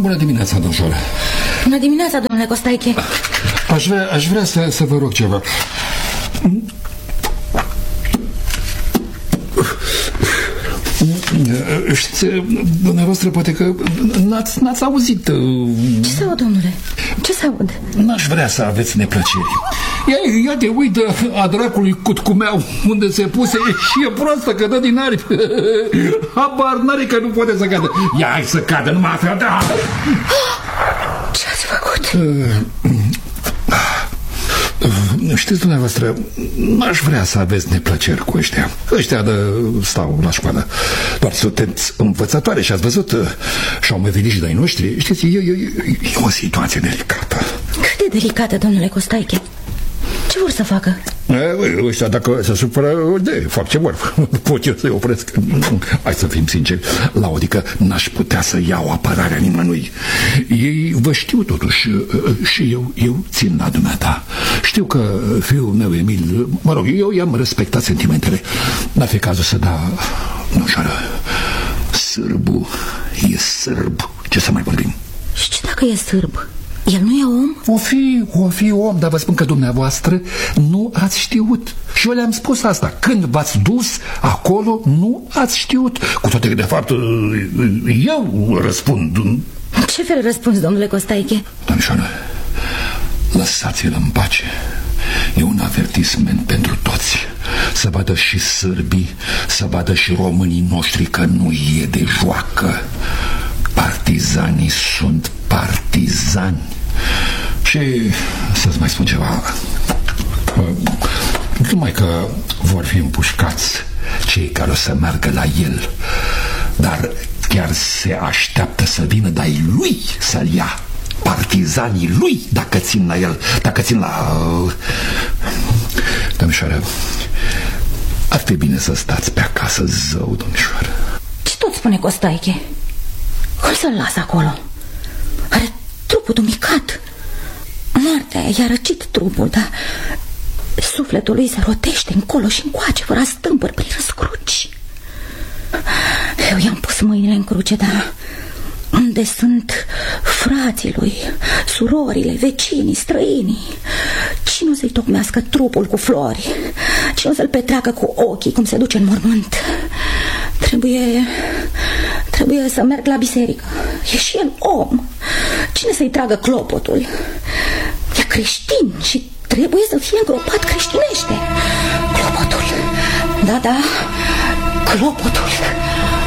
Bună dimineața, domnșoară. Bună dimineața, domnule Costaiche. Aș vrea să vă rog ceva. Știți, dumneavoastră, poate că n-ați auzit... Ce să aud, domnule? Ce să aud? N-aș vrea să aveți neplăceri. Ia te uită a dracului cutcumeau unde se puse și e proastă că dă din aripi. Habar n-are că nu poate să cadă. Ia, hai să cadă, numai așa. Da. Ce ați făcut? Știți, dumneavoastră, n-aș vrea să aveți neplăceri cu ăștia. Ăștia stau la școală. Doar sunteți învățătoare și ați văzut, și-au măveliși de-ai noștri. Știți, e o situație delicată. Cât de delicată, domnule Costaiche? Ce vor să facă? Ăștia, dacă se supără, fac ce vor. Pot eu să-i opresc. Hai să fim sinceri, la Odică n-aș putea să iau apărarea nimănui. Ei vă știu totuși. Și eu țin la dumneata. Știu că fiul meu Emil, mă rog, eu i-am respectat sentimentele. N-ar fi cazul să nu șoară. Sârbul e sârb. Ce să mai vorbim? Și ce dacă e sârb? El nu e om? O fi om, dar vă spun că dumneavoastră nu ați știut. Și eu le-am spus asta. Când v-ați dus acolo, nu ați știut. Cu toate că, de fapt, eu răspund. Ce fel răspuns, domnule Costaiche? Domnișoară, lăsați-l în pace. E un avertisment pentru toți. Să vadă și sârbii, să vadă și românii noștri că nu e de joacă. Partizanii sunt partizani. Și să-ți mai spun ceva. Numai că vor fi împușcați cei care o să meargă la el, dar chiar se așteaptă să vină de-ai lui să-l ia. Partizanii lui, dacă țin la el, dacă țin la... Domnișoară, ar fi bine să stați pe acasă, zău, domnișoară. Ce tot spune Costaiche? Cum să-l las acolo? Are trupul dumicat. Moartea i-a răcit trupul, dar sufletul lui se rotește încolo și încoace, fără stâmpări, prin răscruci. Eu i-am pus mâinile în cruce, dar unde sunt frații lui, surorile, vecinii, străinii? Cine o să-i tocmească trupul cu flori? Cine o să-l petreacă cu ochii, cum se duce în mormânt? Trebuie să merg la biserică. E și el om. Cine să-i tragă clopotul? E creștin și trebuie să fie îngropat creștinește. Clopotul. Da, clopotul.